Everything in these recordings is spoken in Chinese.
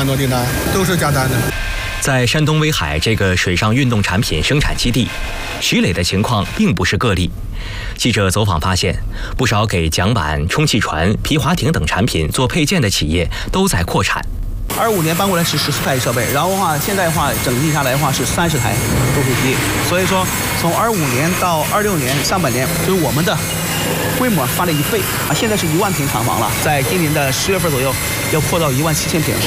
万多订单，都是加单的。 在山东威海这个水上运动产品生产基地，徐磊的情况并不是个例。记者走访发现，不少给桨板、充气船、皮划艇等产品做配件的企业都在扩产。 25年搬过来是14台设备，然后的话，现在的话整体下来的话是30台都可以提。所以说，从25年到26年上半年，就是我们的规模翻了1倍啊！现在是1万平厂房了，在今年的10月份左右要扩到17000平。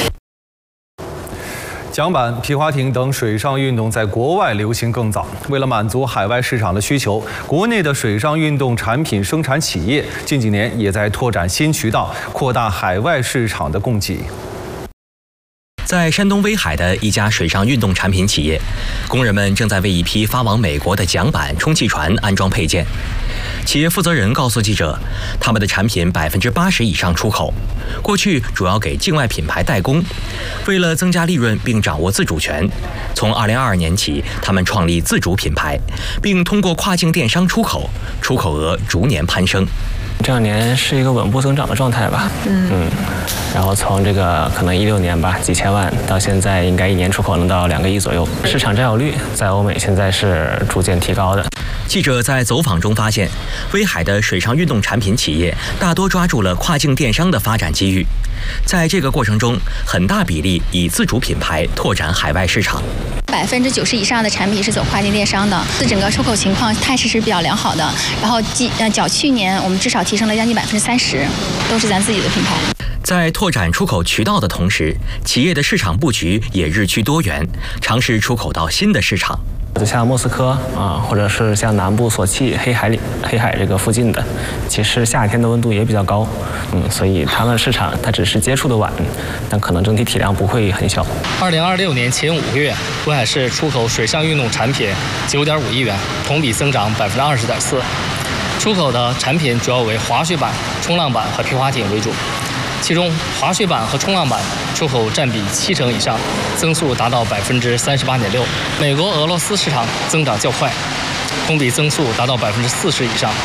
桨板、皮划艇等水上运动在国外流行更早。为了满足海外市场的需求，国内的水上运动产品生产企业近几年也在拓展新渠道，扩大海外市场的供给。 在山东威海的一家水上运动产品企业，工人们正在为一批发往美国的桨板、充气船安装配件。企业负责人告诉记者，他们的产品80%以上出口，过去主要给境外品牌代工。为了增加利润并掌握自主权，从2022年起，他们创立自主品牌，并通过跨境电商出口，出口额逐年攀升。 这2年是一个稳步增长的状态吧，然后从这个可能16年吧，几千万，到现在应该1年出口能到2个亿左右。市场占有率在欧美现在是逐渐提高的。 记者在走访中发现，威海的水上运动产品企业大多抓住了跨境电商的发展机遇，在这个过程中，很大比例以自主品牌拓展海外市场。 90%以上的产品是走跨境电商的，整个出口情况态势是比较良好的。然后较去年，我们至少提升了将近30%，都是咱自己的品牌。 在拓展出口渠道的同时，企业的市场布局也日趋多元，尝试出口到新的市场。 就像莫斯科啊，或者是像南部索契、黑海这个附近的，其实夏天的温度也比较高，所以他们市场它只是接触的晚，但可能整体体量不会很小。 2026年前5个月，威海市出口水上运动产品9.5亿元，同比增长20.4%。出口的产品主要为滑雪板、冲浪板和皮划艇为主。其中，滑雪板和冲浪板出口占比70%以上，增速达到38.6%。美国、俄罗斯市场增长较快，同比增速达到40%以上。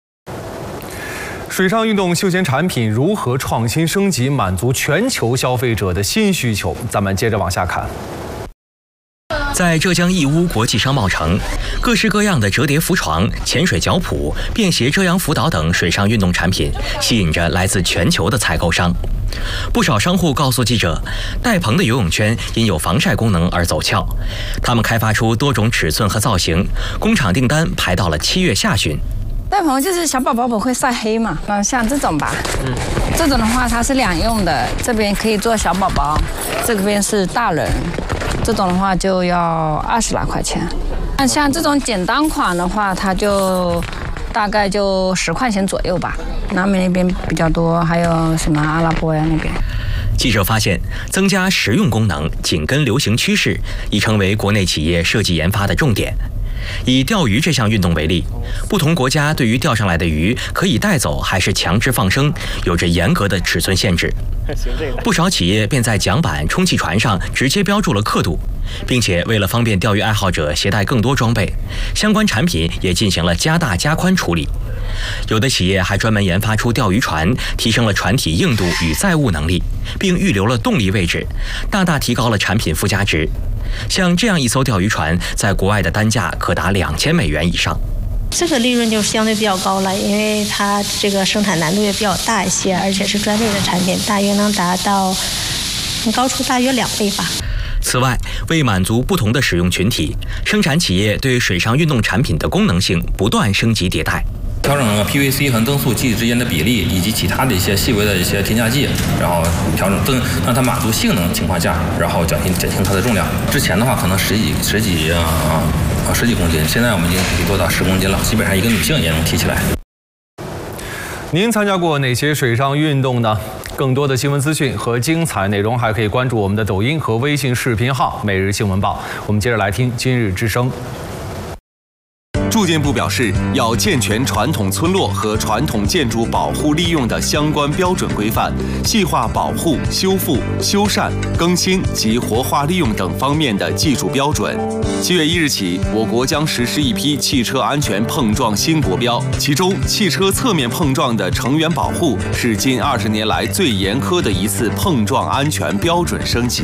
水上运动休闲产品如何创新升级，满足全球消费者的新需求？咱们接着往下看。 在浙江义乌国际商贸城，各式各样的折叠浮床、潜水脚蹼、便携遮阳浮岛等水上运动产品吸引着来自全球的采购商。不少商户告诉记者，戴鹏的游泳圈因有防晒功能而走俏。他们开发出多种尺寸和造型，工厂订单排到了7月下旬。 戴鹏就是小宝宝不会晒黑嘛，像这种吧，这种的话它是2用的，这边可以做小宝宝，这边是大人。这种的话就要20来块钱，像这种简单款的话，它就大概就10块钱左右吧。南美那边比较多，还有什么阿拉伯呀那边。 记者发现，增加实用功能紧跟流行趋势，已成为国内企业设计研发的重点。以钓鱼这项运动为例，不同国家对于钓上来的鱼可以带走还是强制放生，有着严格的尺寸限制。不少企业便在桨板、充气船上直接标注了刻度，并且为了方便钓鱼爱好者携带更多装备，相关产品也进行了加大加宽处理。有的企业还专门研发出钓鱼船，提升了船体硬度与载物能力，并预留了动力位置，大大提高了产品附加值。像这样一艘钓鱼船，在国外的单价可达$2000以上。 这个利润就相对比较高了，因为它这个生产难度也比较大一些，而且是专利的产品，大约能达到高出大约2倍吧。 此外，为满足不同的使用群体，生产企业对水上运动产品的功能性不断升级迭代。 调整了 PVC 和增速剂之间的比例，以及其他的一些细微的一些添加剂，然后调整让它满足性能情况下，然后减轻它的重量。之前的话可能十几公斤，现在我们已经可以做到10公斤了，基本上一个女性也能提起来。 您参加过哪些水上运动呢？更多的新闻资讯和精彩内容，还可以关注我们的抖音和微信视频号《每日新闻报》。我们接着来听今日之声。 住建部表示，要健全传统村落和传统建筑保护利用的相关标准规范，细化保护、修复、修缮、更新及活化利用等方面的技术标准。7月1日起，我国将实施一批汽车安全碰撞新国标，其中汽车侧面碰撞的成员保护是近20年来最严苛的一次碰撞安全标准升级。